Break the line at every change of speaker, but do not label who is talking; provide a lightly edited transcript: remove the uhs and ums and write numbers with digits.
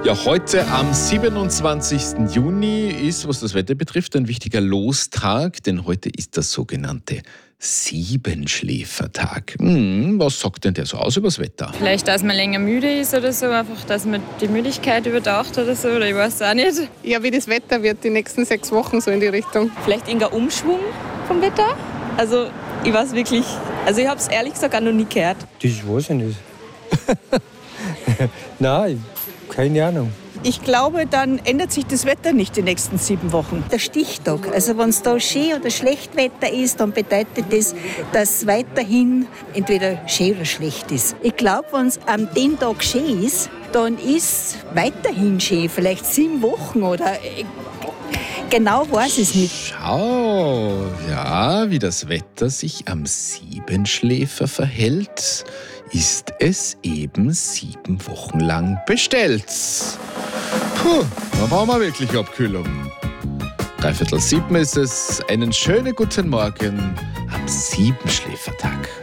Ja, heute am 27. Juni ist, was das Wetter betrifft, ein wichtiger Lostag, denn heute ist der sogenannte Siebenschläfertag. Was sagt denn der so aus über das Wetter?
Vielleicht, dass man länger müde ist oder so, einfach, dass man die Müdigkeit überdacht oder so, oder ich weiß auch nicht.
Ja, wie das Wetter wird die nächsten 6 Wochen so in die Richtung.
Vielleicht irgendein Umschwung vom Wetter. Also ich weiß wirklich, ich habe es ehrlich gesagt auch noch nie gehört.
Das weiß ich nicht. Nein, keine Ahnung.
Ich glaube, dann ändert sich das Wetter nicht die nächsten 7 Wochen. Der Stichtag, also wenn es da schön oder schlecht Wetter ist, dann bedeutet das, dass weiterhin entweder schön oder schlecht ist. Ich glaube, wenn es an dem Tag schön ist, dann ist weiterhin schön, vielleicht 7 Wochen oder genau weiß ich es nicht.
Schau, ja, wie das Wetter sich am Siebenschläfer verhält, ist es eben 7 Wochen lang bestellt. Da brauchen wir wirklich Abkühlung. 6:45 ist es. Einen schönen guten Morgen am Siebenschläfertag.